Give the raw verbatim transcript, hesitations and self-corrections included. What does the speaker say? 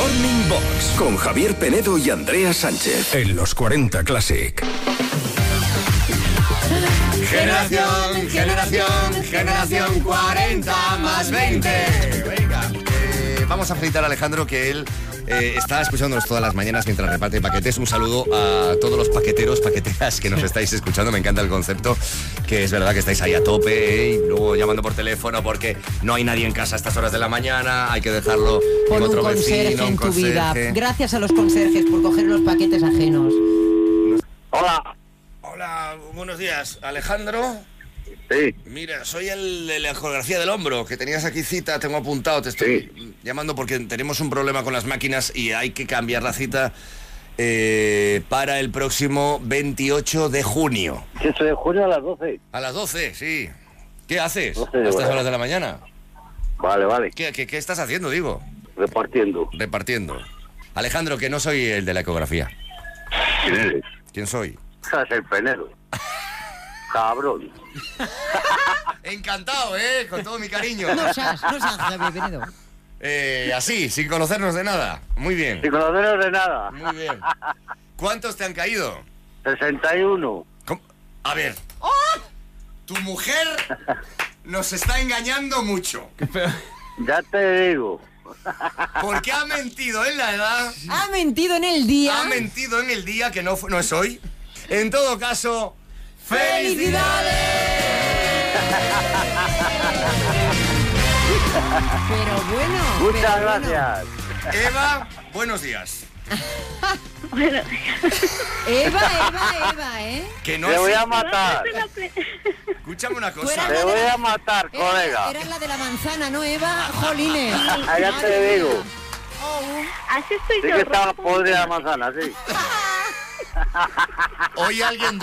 Morning Box con Javier Penedo y Andrea Sánchez en los cuarenta Classic. Generación, generación, generación cuarenta más veinte. Venga, eh, vamos a felicitar a Alejandro, que él eh, está escuchándonos todas las mañanas mientras reparte paquetes. Un saludo a todos los paqueteros, paqueteras que nos estáis escuchando. Me encanta el concepto, que es verdad que estáis ahí a tope, ¿eh? Y luego llamando por teléfono porque no hay nadie en casa a estas horas de la mañana. Hay que dejarlo Pon en otro un conserje vecino, un en tu conserje. vida. Gracias a los conserjes por coger los paquetes ajenos. Hola. Hola, buenos días. Alejandro. Sí. Mira, soy el de la ecografía del hombro, que tenías aquí cita, tengo apuntado, te estoy Sí. llamando porque tenemos un problema con las máquinas y hay que cambiar la cita eh, para el próximo veintiocho de junio. dieciocho de junio a las doce. A las doce, sí. ¿Qué haces doce a de estas hora. horas de la mañana? Vale, vale. ¿Qué, qué, qué estás haciendo, digo? Repartiendo. Repartiendo. Alejandro, que no soy el de la ecografía. ¿Quién eres? ¿Quién soy? Es el Penedo. Cabrón. Encantado, ¿eh? Con todo mi cariño. No seas, no seas Javier Penedo. Eh, así, sin conocernos de nada. Muy bien. Sin conoceros de nada. Muy bien. ¿Cuántos te han caído? sesenta y uno. ¿Cómo? A ver. Tu mujer nos está engañando mucho. Ya te digo. Porque ha mentido en la edad, Ha mentido en el día. ha mentido en el día, que no, fu- no es hoy. En todo caso, ¡Felicidades! Pero bueno. Muchas pero bueno. gracias. Eva, buenos días. Bueno, Eva, Eva, Eva, ¿eh? Que no Te es- voy a matar. Escúchame una Tú cosa. eras Te la voy de la- a matar, Era- colega. Eras la de la manzana, ¿no, Eva? Jolines. Ah, ya te Madre digo. mía. así estoy Sí yo. que estaba rojo. podrida la manzana, sí. Hoy alguien